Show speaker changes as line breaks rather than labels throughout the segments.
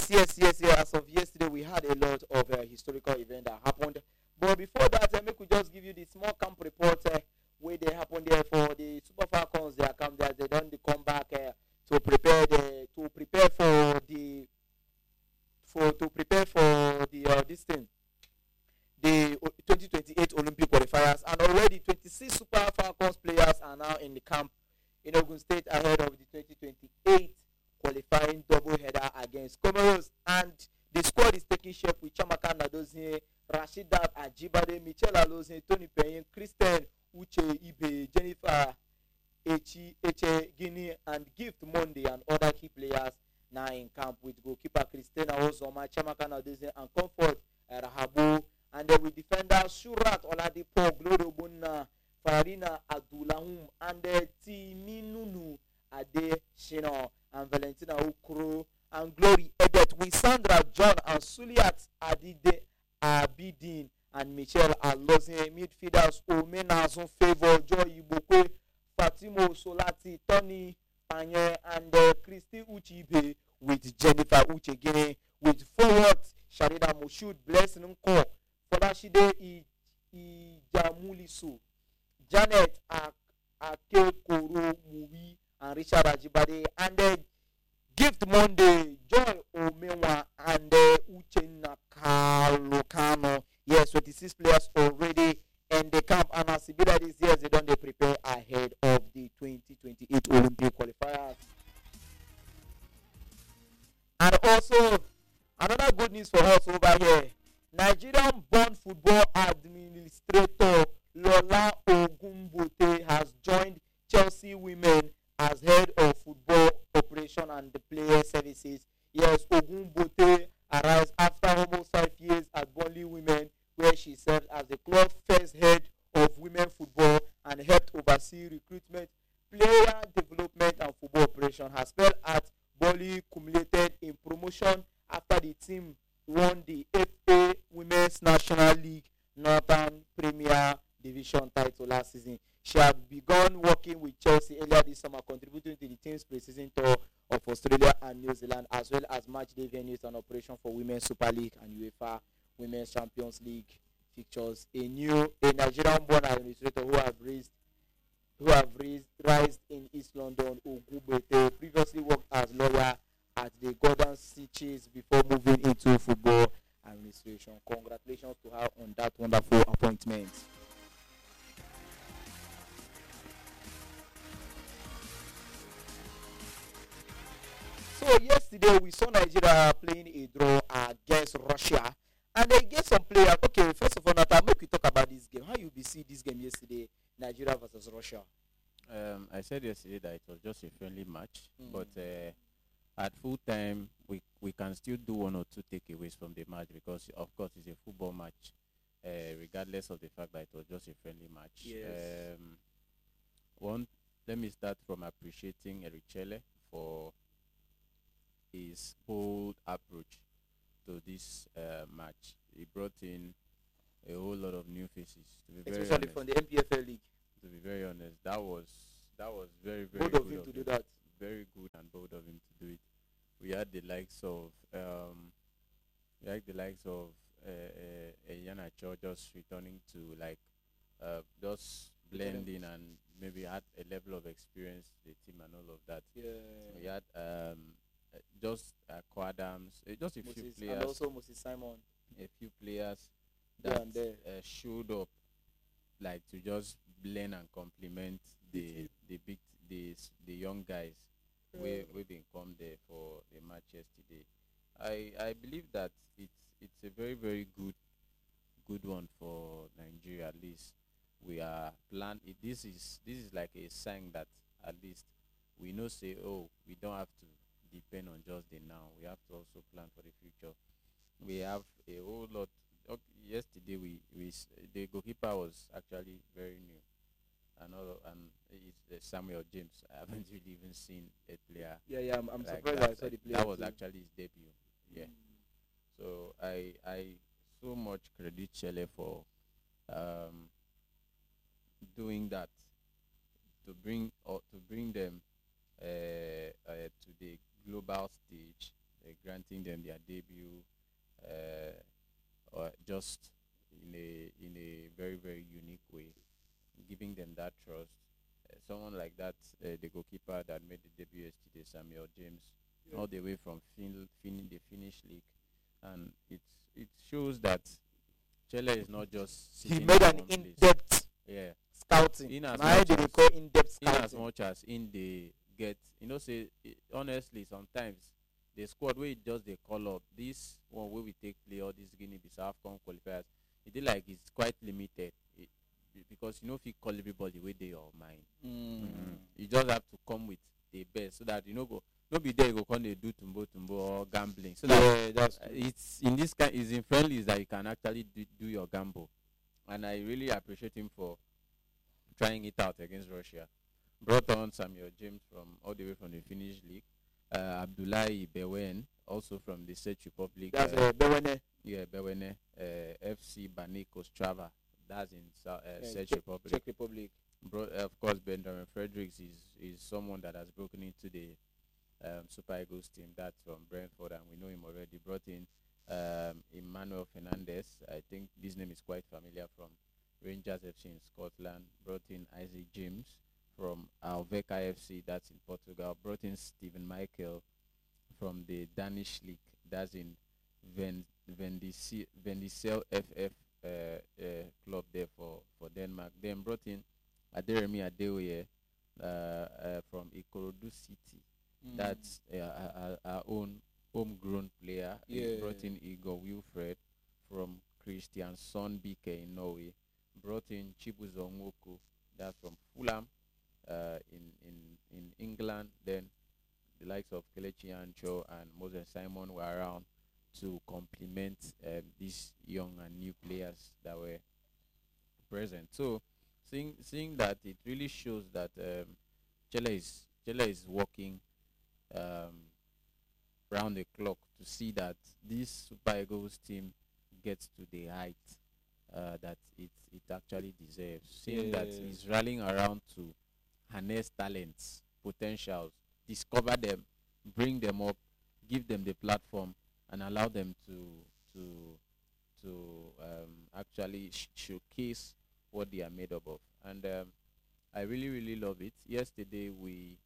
yes. As of yesterday, we had a lot of historical event that happened. But before that, make we just give you the small camp report where they happened there for the Super Falcons. They are come there. They don't come back to prepare for the this thing, the 2028 Olympic qualifiers, and already 26 Super Falcons players are now in the camp in Ogun State ahead of the 2028 qualifying doubleheader against Comoros. And the squad is taking shape with Chamaka Nadozie, Rashidat Ajibade, Michel Alozie, Tony Payne, Christian Uche Ibe, Jennifer Eche Guinea, and Gift Monday, and other key players now in camp with goalkeeper Christina Ozoma, Chamaka Nadozie, and Comfort Rahabu. And then with defenders Shurat Oladipo, Glorobuna, Farina Abdullahum, and Timinunu Ade Shino, and Valentina Ukro, and Glory Edet, with Sandra John and Suliat Adide Abidin, and Michelle Alozie. Midfielders Omenazon Favor, Joy Ibokwe, Fatimo Solati, Tony Panye, and Christy Uchibe, with Jennifer Uchegene, with forwards Sharida Moshud, Blessing Nko, Folashide Ijamuliso, Janet Akekoro Muwi, and Richard Ajibade, and Gift Monday, Joy Omewa, and Uche Nakalokano. Yes, 26 players already in the camp, and as it this year, they don't prepare ahead of the 2028 Olympic qualifiers. And also, another good news for us over here, Nigerian-born football administrator Lola Ogunbote has joined Chelsea Women as head of football operation and the player services. Yes, Ogunbote arrives after almost 5 years at Burnley Women, where she served as the club's first head of women football and helped oversee recruitment, player development, and football operation. Her spell at Burnley culminated in promotion after the team won the FA Women's National League Northern Premier Division title last season. She had begun working with Chelsea earlier this summer, contributing to the team's pre-season tour of Australia and New Zealand, as well as match day venues and operation for Women's Super League and UEFA Women's Champions League fixtures. A Nigerian-born administrator who have raised in East London, Ogunbote previously worked as lawyer at the Gordon Sitches before moving into football administration. Congratulations to her on that wonderful appointment. So yesterday we saw Nigeria playing a draw against Russia, and they get some players. Okay, first of all, Nathan, make we talk about this game. How you see this game yesterday, Nigeria versus Russia?
I said yesterday that it was just a friendly match, but at full time we can still do one or two takeaways from the match, because of course it's a football match, regardless of the fact that it was just a friendly match.
Yes.
Let me start from appreciating Erichele for his bold approach to this match. He brought in a whole lot of new faces. To be very
Especially
honest,
from the MPFL League.
to be very honest, that was very
Bold
good
of him to do that.
Very good and bold of him to do it. We had the likes of Yana Cho just returning to just blending and maybe had a level of experience the team and all of that.
Yeah.
We had just Adams, just a few
Moses,
players,
and also Moses Simon.
a few players
Here
that
and there.
showed up to just blend and complement the young guys we been come there for the match yesterday. I believe that it's a very very good one for Nigeria. At least we are plan. This is like a sign that at least we know, say, oh, we don't have to depend on just the now. We have to also plan for the future. We have a whole lot. Okay, yesterday the goalkeeper was actually very new, and it's Samuel James. I haven't really even seen a player.
Yeah. I'm
like
surprised
that.
I saw the player.
That was
too.
actually his debut. Yeah. So I so much credit Chele for doing that, to bring them to the global stage, a granting them their debut, or just in a very very unique way, giving them that trust. Someone like that, the goalkeeper that made the debut yesterday, Samuel James,
Yeah.
all the way from the Finnish league, and it shows that Chelle is not just
He
sitting
made
in
an
one place.
in-depth
Yeah,
scouting.
In as
Now
much
they
as-
call in-depth
in as
scouting.
much as in the get, say, honestly, sometimes the squad wey just they call up, this one where we take play all these Guinea-Bissau AFCON qualifiers, it dey like it's quite limited, because you know if you call everybody wey dey your mind. You just have to come with the best so that you know go no be there you go come dey do tumbo or gambling, so that
Yeah, that's true.
it's in this kind, it's in friendlies that you can actually do your gamble. And I really appreciate him for trying it out against Russia. Brought on Samuel James from all the way from the Finnish league, Abdullahi Bewen also from the Czech Republic.
That's Bewene.
Yeah, Bewene, FC Banik Ostrava, that's in Czech
Czech
Republic.
Czech Republic.
Of course, Benjamin Fredericks is someone that has broken into the Super Eagles team. That's from Brentford, and we know him already. Brought in Emmanuel Fernandez. I think this name is quite familiar from Rangers FC in Scotland. Brought in Isaac James from Alveka FC, that's in Portugal. Brought in Stephen Michael from the Danish league, that's in Vendicel FF club there for Denmark. Then brought in Aderemi Adeoye from Ikorodu City. That's our own homegrown player. He
Yeah.
brought in Igor Wilfred from Kristiansand BK in Norway. Brought in Chibuzo Nwoku, that's from Fulham in England. Then the likes of Kelechi Ancho and Moses Simon were around to complement these young and new players that were present. So seeing that, it really shows that Chelle is working round the clock to see that this Super Eagles team gets to the height that it actually deserves. Seeing that
Yeah.
he's rallying around to harness talents, potentials, discover them, bring them up, give them the platform, and allow them to actually showcase what they are made up of. And I really really love it. Yesterday we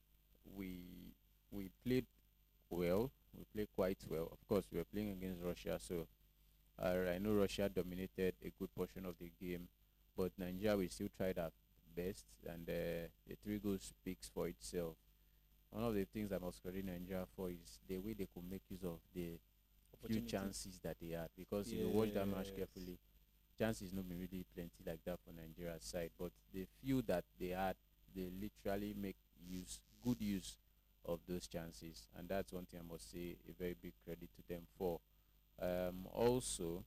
played well. We played quite well. Of course, we were playing against Russia, so I know Russia dominated a good portion of the game, but Nigeria, we still tried our best, and the 3 goals speaks for itself. One of the things I must credit Nigeria for is the way they could make use of the few
Opportunities.
chances that they had. Because if you watch that match
Yes.
carefully, chances not been really plenty like that for Nigeria's side, but the few that they had, they literally make good use of those chances, and that's one thing I must say a very big credit to them for. Also,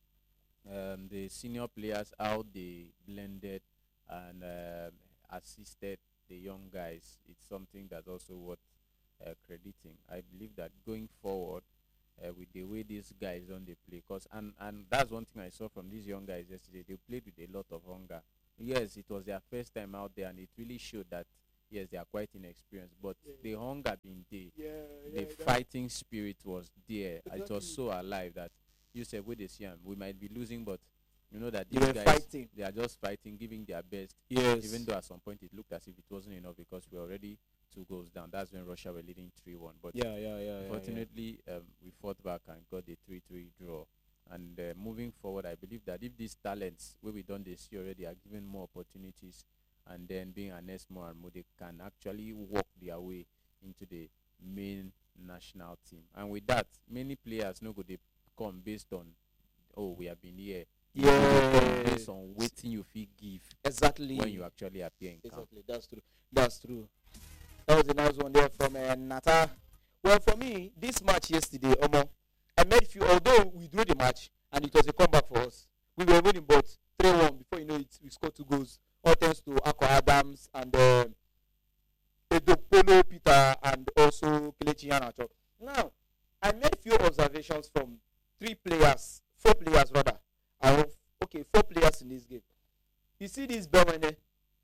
the senior players, how they blended and assisted the young guys, it's something that's also worth crediting. I believe that going forward, with the way these guys on they play, and that's one thing I saw from these young guys yesterday. They played with a lot of hunger. Yes, it was their first time out there, and it really showed that yes, they are quite inexperienced, but
Yeah.
the hunger been there. The
that-
fighting spirit was there. It
Exactly.
was so alive that you said, "Wait, this year we might be losing, but you know that
They
these
were
guys
fighting.
they are just fighting, giving their best."
Yes.
Even though at some point it looked as if it wasn't enough because we were already 2 goals down. That's when Russia were leading 3-1. But
Yeah.
unfortunately, we fought back and got the 3-3 draw. And moving forward, I believe that if these talents, where we done this year already, are given more opportunities and then being harnessed more and more, they can actually walk their way into the main national team. And with that, many players no go they come based on, oh, we have been here. They go dey come
Yeah.
based on waiting you feel give
Exactly.
when you actually appear in camp.
Exactly. That's true. That was a nice one there from Nata. Well, for me, this match yesterday, Omo, I made few. Although we drew the match and it was a comeback for us, we were winning, but 3-1. Before you know it, we scored 2 goals. All thanks to Akwa Adams and Edopolo Peter and also Kelechi Iheanacho. Now, I made few observations from 4 players rather. Okay, 4 players in this game. You see this Bewene.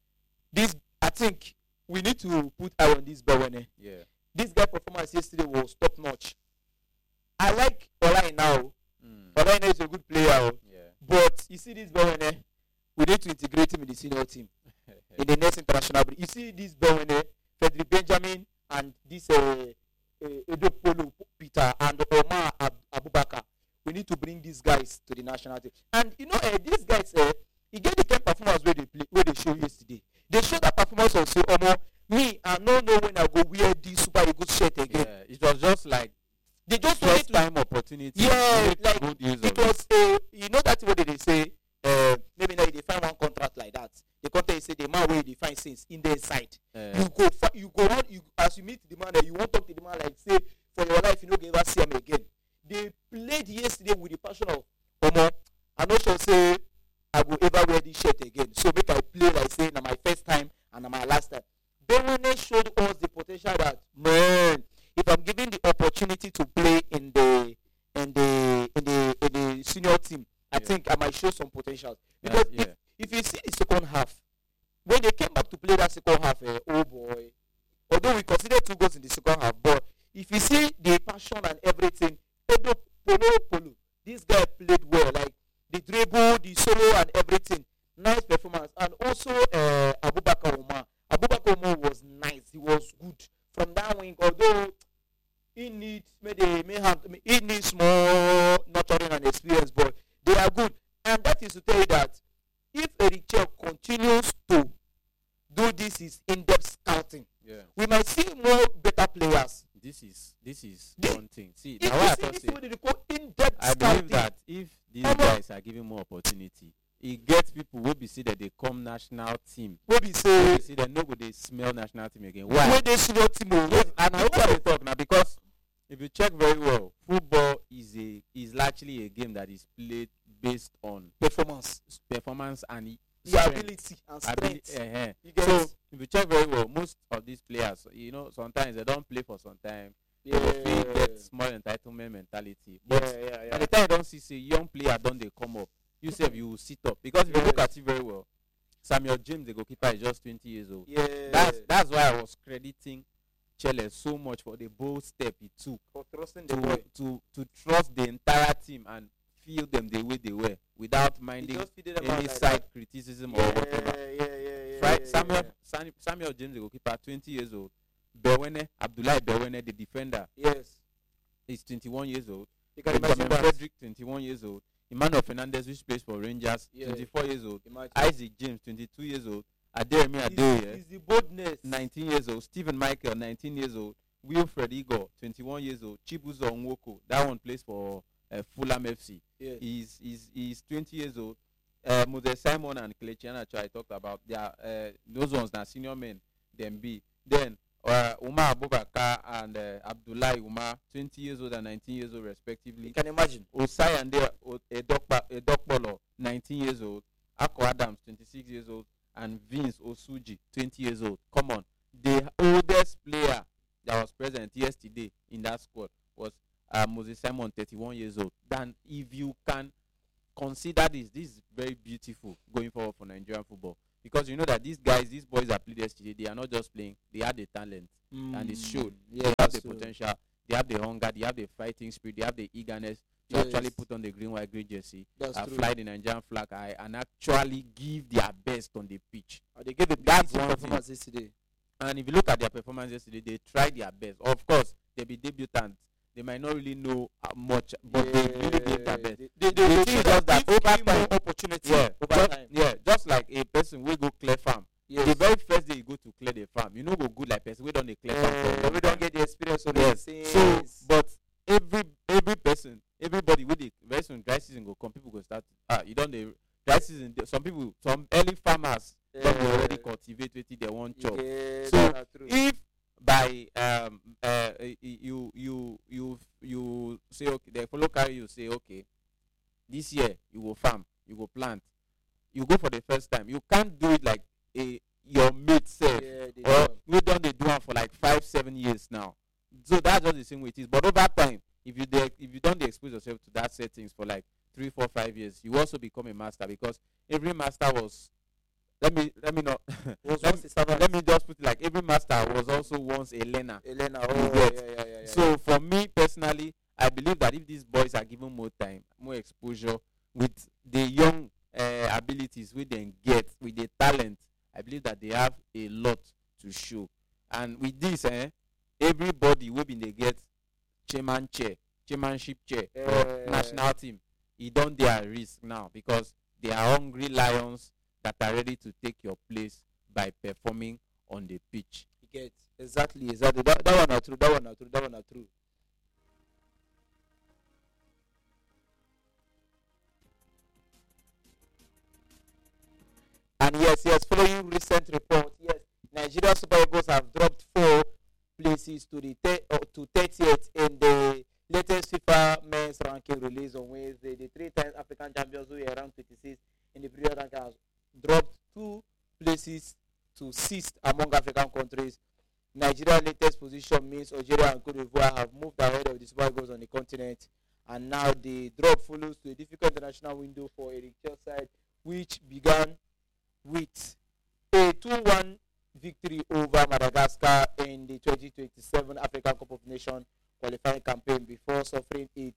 I think we need to put eye on this Bewene.
Yeah.
This guy performance yesterday was top notch. I like Olai now. Olai is a good player.
Yeah.
But you see this Bewene, we need to integrate him in the senior team in the next international break. You see this Bewene, Frederick Benjamin, and this Edo Polo Peter and Omar Abubakar. We need to bring these guys to the national team. And you know, these guys, you get the kind of performance where they play, where they show yesterday. They show that performance of say, me, I don't know when I go wear this Super Eagles shirt again.
Yeah, it was just like
they just
first time opportunity.
Yeah, like it was you know that's what they say. Maybe now they find one contract like that. The contract say the man where they find since in their side. You go on, as you meet the man, you won't talk to the man like say for your life you don't ever see him again. They played yesterday with the passion of Omo. I'm not sure say I will ever wear this shirt again. So make I play like say na my first time and na my last time. Bewene showed us the potential that man, if I'm given the opportunity to play in the senior team, I think I might show some potential. Because if you see the second half, when they came back to play that second half, oh boy. Although we considered 2 goals in the second half, but if you see the passion and everything, Polo, this guy played well. Like the dribble, the solo and everything. Nice performance. And also Abubakar Omar. Abubakar Omar was nice. He was good. From that wing, although he needs more nurturing and experience, but they are good. And that is to tell you that if Eric Chel continues to do this is in-depth scouting, we might see more better players.
This is one thing. See,
if
now
you
I
see
thought
this
say,
way they call in-depth
I
scouting,
believe that if these guys are given more opportunity, it gets people will be see that they come national team.
we be say
See that no go they smell national team again.
when
Why?
they senior team
Yes, and I hope they talk now because if you check very well, football is largely a game that is played based on
performance
and
the
strength.
ability and strength. You get
So
it?
if you check very well, most of these players, you know, sometimes they don't play for some time.
Yeah.
They get small entitlement mentality. But by the time you don't see young player don't they come up, you say you will sit up. Because if you look at it very well, Samuel James, the goalkeeper, is just 20 years old.
Yeah.
That's why I was crediting Chelle so much for the bold step he took
for trusting the boy.
to trust the entire team and feel them the way they were without minding any side criticism or whatever. Right? Samuel James, the goalkeeper, 20 years old. Abdullahi Bewene, the defender, is 21 years old. Benjamin Frederick, 21 years old. Emmanuel Fernandez, which plays for Rangers, 24 years old. Isaac James, 22 years old. Aderemi Adeoye,
Is the boldness.
19 years old. Stephen Michael, 19 years old. Wilfred Igor, 21 years old. Chibuzo Nwoko, that one plays for Fulham FC. He's 20 years old. Moses Simon and Kelechi Iheanacho I talked about. They are those ones are senior men. Then Umar Abubakar and Abdullahi Umar, 20 years old and 19 years old respectively.
You can imagine.
Osai and Edokpolo, 19 years old. Ako Adams, 26 years old. And Vince Osuji, 20 years old. Come on. The oldest player that was present yesterday in that squad was Moses Simon, 31 years old. Then if you can consider this is very beautiful going forward for Nigerian football. Because you know that these boys that played yesterday, they are not just playing, they have the talent and it showed. They have the potential, they have the hunger, they have the fighting spirit, they have the eagerness to actually put on the green, white, green jersey, fly the Nigerian flag high, and actually give their best on the pitch.
They gave a
That's
beautiful
one
performance yesterday.
And if you look at their performance yesterday, they tried their best. Of course, they be debutants. They might not really know much, but they really gave their best.
They
think just that over time,
opportunity over time.
just like a person will go clear farm. The very first day you go to clear the farm, you know go good like person we don't dey clear farm.
We don't get the experience on
So, but every person, everybody with the very soon dry season go come, people go start. You don't the dry season. Some early farmers don't already cultivate wetin they want chop. So if by you say okay, the follow carry you say okay, this year you go farm, you go plant, you go for the first time. You can't do it like your mate self, or we don't they do it for like 5-7 years now. So that's just the same way it is. But over time, if you don't expose yourself to that settings for like 3, 4, 5 years, you also become a master, because every master was. Let me not. Let me just put it like every master was also once a learner.
Yeah.
So for me personally, I believe that if these boys are given more time, more exposure with the young abilities we then get with the talent, I believe that they have a lot to show. And with this, everybody will be they get chairmanship chair for national team. He don't their risk now because they are hungry lions that are ready to take your place by performing on the pitch.
You get exactly. That one are true. That one are true. That one are true. And yes, following recent reports, yes, Nigeria Super Eagles have dropped 4 places to to 30th in the latest FIFA men's ranking release on Wednesday. The 3 times African champions who were ranked 26 in the previous ranking has dropped 2 places to 6th among African countries. Nigeria's latest position means Algeria and Cote d'Ivoire have moved ahead of the Super Eagles on the continent, and now the drop follows to a difficult international window for Eric Chell's side, which began with a 2-1 victory over Madagascar in the 2027 African Cup of Nations qualifying campaign before suffering a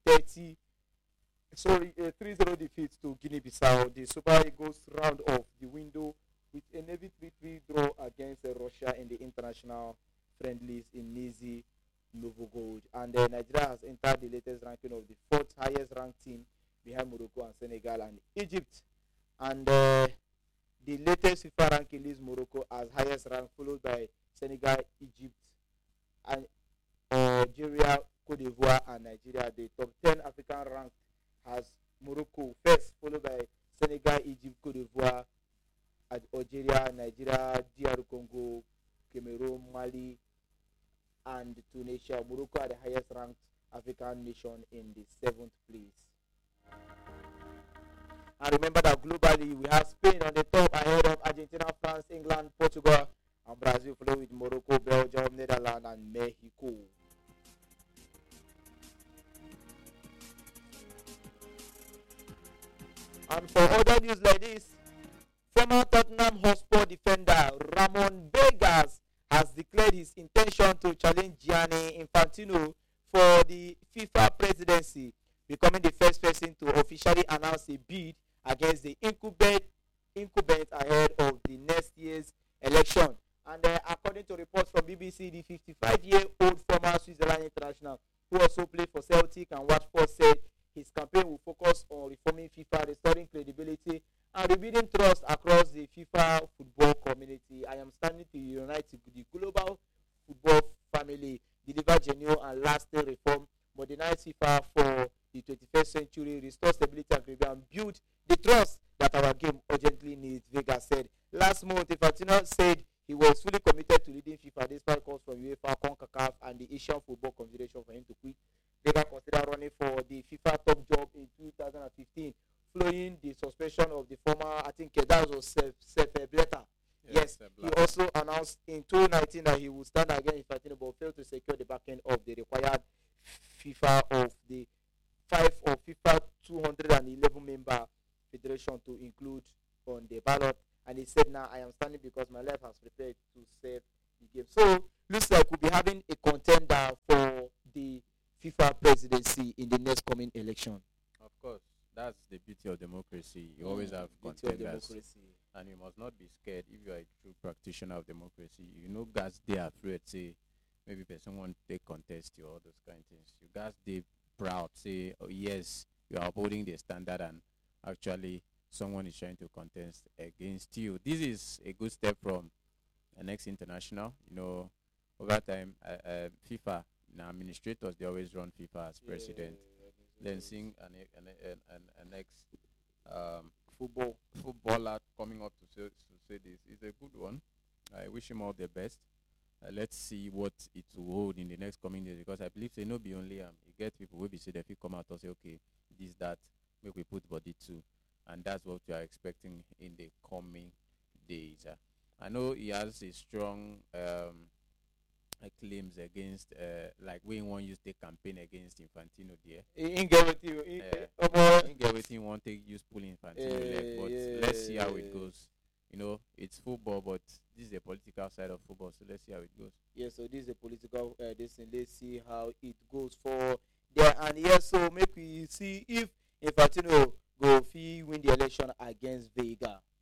3-0 defeat to Guinea-Bissau. The Super Eagles round off the window with a Navy 3-3 draw against Russia in the international friendlies in Nizhny Novgorod. And Nigeria has entered the latest ranking of the 4th highest ranked team behind Morocco and Senegal and Egypt. And the latest FIFA ranking lists Morocco as highest rank, followed by Senegal, Egypt, and Algeria, Cote d'Ivoire, and Nigeria. The top 10 African ranked has Morocco first, followed by Senegal, Egypt, Cote d'Ivoire, Algeria, Nigeria, DR Congo, Cameroon, Mali, and Tunisia. Morocco are the highest ranked African nation in the 7th place. And remember that globally we have Spain on the top ahead of Argentina, France, England, Portugal, and Brazil, followed with Morocco, Belgium, Netherlands, and Mexico. And for other news like this, former Tottenham Hotspur defender Ramon Vegas has declared his intention to challenge Gianni Infantino for the FIFA presidency, becoming the first person to officially announce a bid against the incumbent ahead of the next year's election. And according to reports from BBC, the 55-year-old former Switzerland international, who also played for Celtic and Watford, said his campaign will focus on reforming FIFA, restoring credibility, and rebuilding trust across the FIFA football community. I am standing to unite the global football family, deliver genuine and lasting reform, modernize FIFA for the 21st century, restore stability and credibility, and build the trust that our game urgently needs, Vega said. Last month, Infantino said he was fully committed to leading FIFA despite calls from UEFA, CONCACAF, and the Asian Football Confederation for him to quit. Vega considered running for the FIFA top job in 2015, following the suspension of the former, I think that was Sepp Blatter. Yes, he also announced in 2019 that he would stand against Infantino, but failed to secure the backing of the required FIFA of the 5 of FIFA 211 member federation to include on the ballot. And he said, now I am standing because my life has prepared to save the game. So looks like we'll be having a contender for the FIFA presidency in the next coming election.
Of course, that's the beauty of democracy. You always have contenders, and you must not be scared if you are a true practitioner of democracy. You know, guys, they are afraid. Say maybe person want to take contest you, all those kind of things. You guys, they proud. Say, oh yes, you are upholding the standard, and actually someone is trying to contest against you. This is a good step from the next international. You know, over time, FIFA, now administrators, they always run FIFA as president. Then seeing an ex footballer coming up to say this is a good one. I wish him all the best. Let's see what it will hold in the next coming days, because I believe they no be only you get people will be say if you come out and say okay, this that make we put body too, and that's what we are expecting in the coming days. I know he has a strong claims against like we want use the campaign against Infantino there.
In get with you.
In get with him want to use pull Infantino leg, but let's see how it goes. You know, it's football, but this is the political side of football, so let's see how it goes.
Yeah, so this is a political this thing. Let's see how it goes for there. And we see if Infantino go fit win the election against Vega.